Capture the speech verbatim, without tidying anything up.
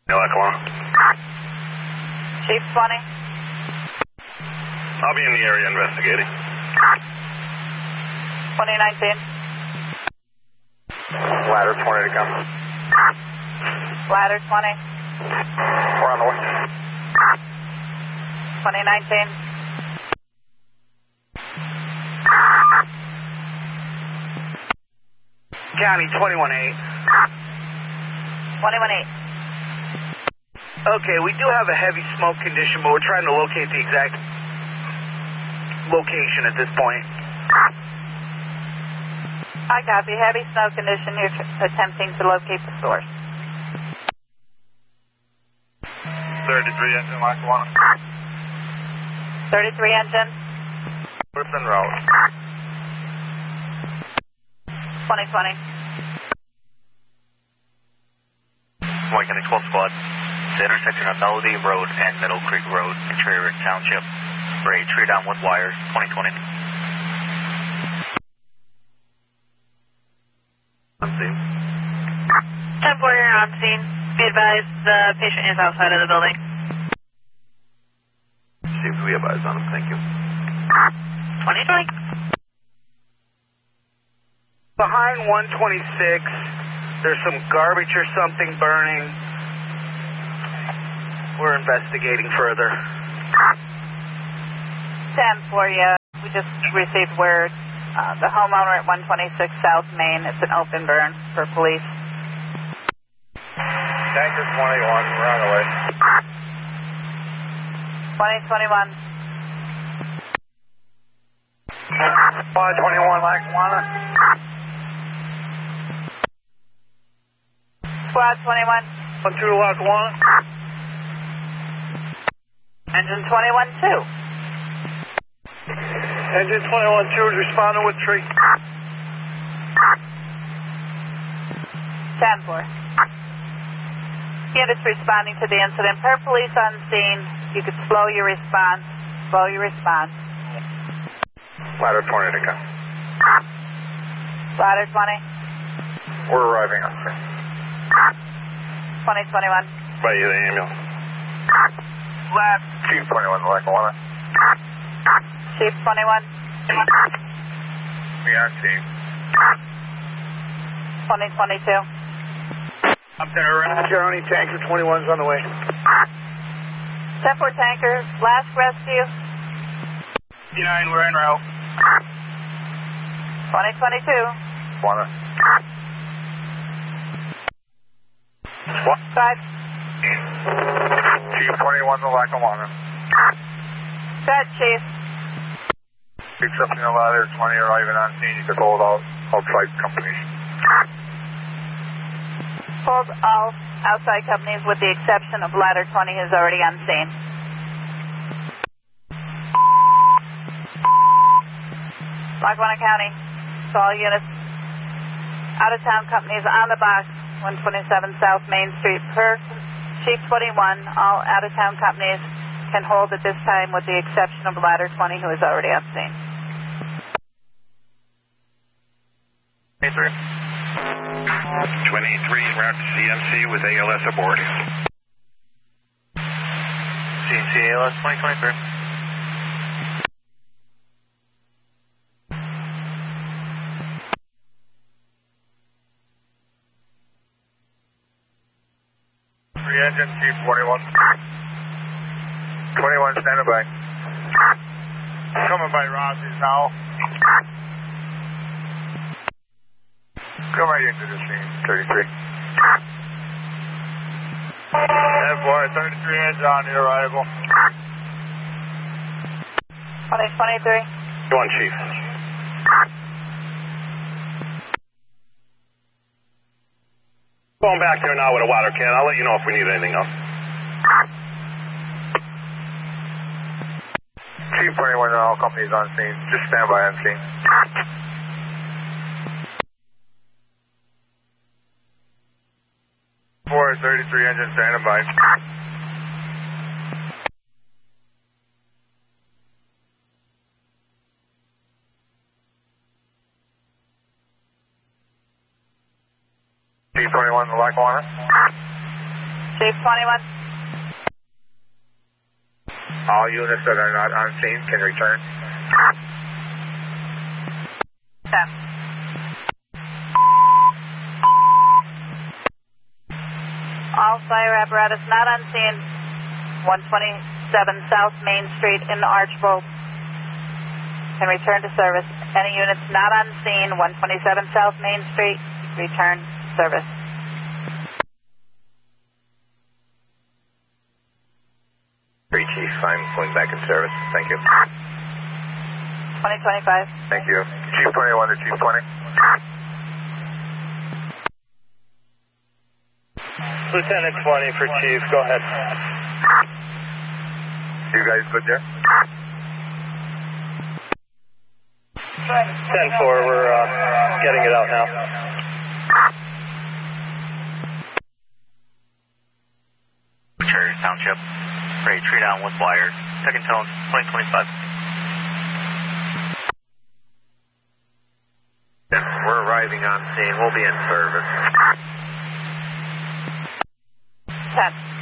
Lackawanna. Chief twenty. I'll be in the area investigating. twenty nineteen. Ladder twenty to come. Ladder twenty. We're on the way. twenty nineteen. County twenty-one eight. twenty-one eight. Okay, we do have a heavy smoke condition, but we're trying to locate the exact location at this point. I copy. Heavy snow condition. You're t- attempting to locate the source. thirty-three engine, Lackawanna. thirty-three engine. Clifton Road. twenty twenty. White County twelve Squad. The intersection of Melody Road and Middle Creek Road in Cherry Rick Township. For a tree down with wires, twenty twenty. On scene. ten four, you're on scene. Be advised, the patient is outside of the building. Seems we have eyes on him, thank you. twenty twenty. Behind one twenty-six, there's some garbage or something burning. We're investigating further. ten four, yeah. We just received word. Uh, the homeowner at one twenty-six South Main, it's an open burn for police. Tanker twenty-one, we're on the way. twenty twenty-one. Squad twenty-one, Lackawanna. Squad twenty-one. One two, Lackawanna. Engine twenty-one two. Engine twenty-one two is responding with tree. ten four. Units responding to the incident. Per police on scene, you could slow your response. Slow your response. Ladder twenty to come. Ladder twenty. We're arriving on scene. twenty twenty-one. By you, the ambulance. Lab. Chief twenty-one, Lackawanna. Chief twenty-one. We on scene. twenty twenty-two. I'm there. County Tanker twenty-one's on the way. ten four tanker, last rescue. fifty-nine, we're en route. twenty twenty-two. Wanna? What? Five. Chief twenty-one, Lackawanna. Go ahead, Chief. Accepting a ladder twenty arriving on scene. You could hold out outside companies. Hold all outside companies with the exception of ladder twenty who's already on scene. Lackawanna County, to all units, out-of-town companies on the box, one twenty-seven South Main Street. Per Chief twenty-one, all out-of-town companies can hold at this time with the exception of ladder twenty who is already on scene. twenty-three. twenty-three, route to C M C with A L S aboard. C M C A L S twenty twenty-three. Three engine, Chief twenty-one. twenty-one, standing by. Coming by Rossi's now. Come right into the scene, thirty-three. ten four, thirty-three engine on the arrival. twenty twenty-three. Go on, Chief. Going back there now with a water can. I'll let you know if we need anything else. Chief twenty-one, all companies on scene. Just stand by on scene. four thirty-three engine standing by. Chief twenty-one, Lackawanna. Chief twenty-one. All units that are not on scene can return. ten. All fire apparatus not on scene, one twenty-seven South Main Street in Archbold can return to service. Any units not on scene, one twenty-seven South Main Street, return service. Three, Chief, I'm going back in service. Thank you. twenty twenty-five. Thank you. Chief twenty-one to Chief twenty. Lieutenant twenty for Chief, go ahead. You guys good there? ten four, we're uh, getting it out now. Cherry Township, ready, tree down with wire, second tone, twenty twenty-five. Yes, we're arriving on scene. We'll be in service. ten.